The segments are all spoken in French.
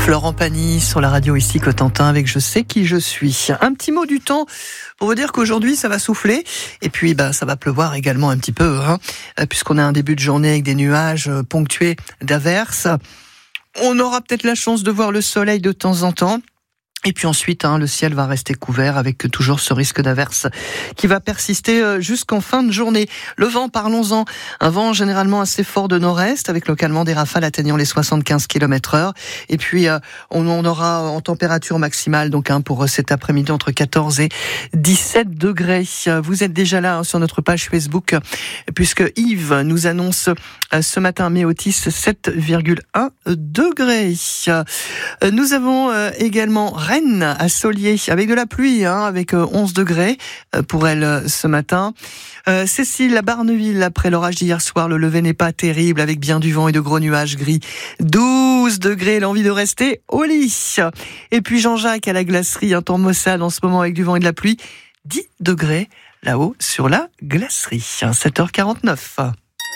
Florent Pagny sur la radio ici Cotentin avec Je sais qui je suis. Un petit mot du temps pour vous dire qu'aujourd'hui ça va souffler et puis ça va pleuvoir également un petit peu puisqu'on a un début de journée avec des nuages ponctués d'averses. On aura peut-être la chance de voir le soleil de temps en temps. Et puis ensuite, le ciel va rester couvert avec toujours ce risque d'averse qui va persister jusqu'en fin de journée. Le vent, parlons-en. Un vent généralement assez fort de nord-est avec localement des rafales atteignant les 75 km/h. Et puis, on aura en température maximale, donc pour cet après-midi, entre 14 et 17 degrés. Vous êtes déjà là sur notre page Facebook puisque Yves nous annonce ce matin Méotis 7,1 degrés. Nous avons également Rennes à Solier avec de la pluie, avec 11 degrés pour elle ce matin. Cécile à Barneville, après l'orage d'hier soir, le lever n'est pas terrible avec bien du vent et de gros nuages gris. 12 degrés, l'envie de rester au lit. Et puis Jean-Jacques à la glacerie, un temps maussade en ce moment avec du vent et de la pluie. 10 degrés là-haut sur la glacerie. 7h49.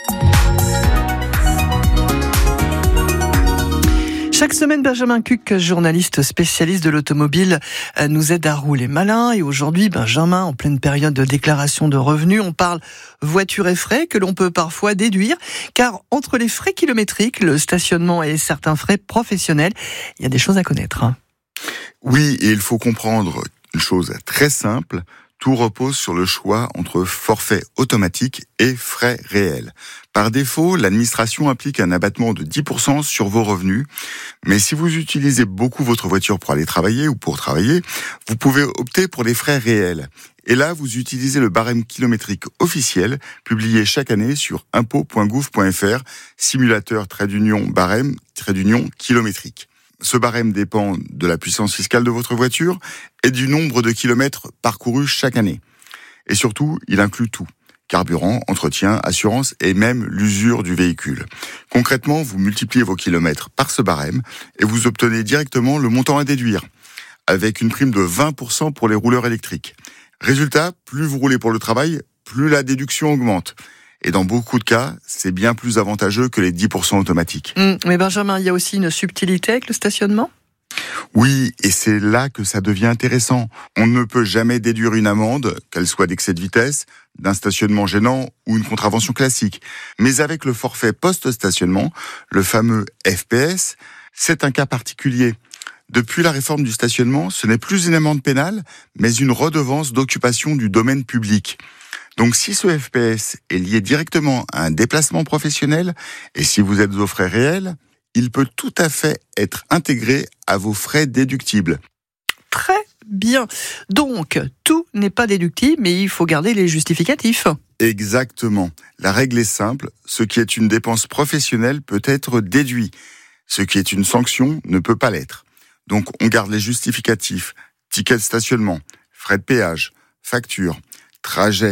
Chaque semaine, Benjamin Cuc, journaliste spécialiste de l'automobile, nous aide à rouler malin. Et aujourd'hui, Benjamin, en pleine période de déclaration de revenus, on parle voiture et frais que l'on peut parfois déduire. Car entre les frais kilométriques, le stationnement et certains frais professionnels, il y a des choses à connaître. Oui, et il faut comprendre une chose très simple. Tout repose sur le choix entre forfait automatique et frais réels. Par défaut, l'administration applique un abattement de 10% sur vos revenus. Mais si vous utilisez beaucoup votre voiture pour aller travailler ou pour travailler, vous pouvez opter pour les frais réels. Et là, vous utilisez le barème kilométrique officiel, publié chaque année sur impôts.gouv.fr, simulateur barème kilométrique. Ce barème dépend de la puissance fiscale de votre voiture et du nombre de kilomètres parcourus chaque année. Et surtout, il inclut tout. Carburant, entretien, assurance et même l'usure du véhicule. Concrètement, vous multipliez vos kilomètres par ce barème et vous obtenez directement le montant à déduire, avec une prime de 20% pour les rouleurs électriques. Résultat, plus vous roulez pour le travail, plus la déduction augmente. Et dans beaucoup de cas, c'est bien plus avantageux que les 10% automatiques. Mais Benjamin, il y a aussi une subtilité avec le stationnement ? Oui, et c'est là que ça devient intéressant. On ne peut jamais déduire une amende, qu'elle soit d'excès de vitesse, d'un stationnement gênant ou une contravention classique. Mais avec le forfait post-stationnement, le fameux FPS, c'est un cas particulier. Depuis la réforme du stationnement, ce n'est plus une amende pénale, mais une redevance d'occupation du domaine public. Donc si ce FPS est lié directement à un déplacement professionnel, et si vous êtes aux frais réels, il peut tout à fait être intégré à vos frais déductibles. Très bien. Donc, tout n'est pas déductible, mais il faut garder les justificatifs. Exactement. La règle est simple, ce qui est une dépense professionnelle peut être déduit. Ce qui est une sanction ne peut pas l'être. Donc on garde les justificatifs, ticket de stationnement, frais de péage, facture, trajet,